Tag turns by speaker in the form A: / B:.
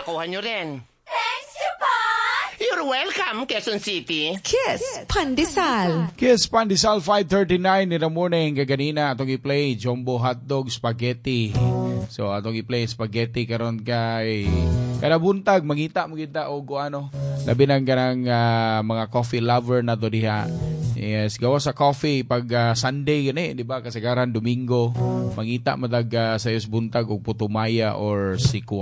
A: makuha nyo rin. Thanks, Chupan! You're welcome, Quezon City.
B: Kiss Pandesal.
C: Kiss Pandesal 5:39 in the morning. Kaganina atong i-play Jumbo Hotdog Spaghetti. So atong i-play spaghetti karon kay kada buntag mangita og ano labi nang kanang mga coffee lover na to diha. Yes, gawa sa coffee pag Sunday gani, di ba? Kasagaran Domingo, mangita madag sa buntag og putumaya or si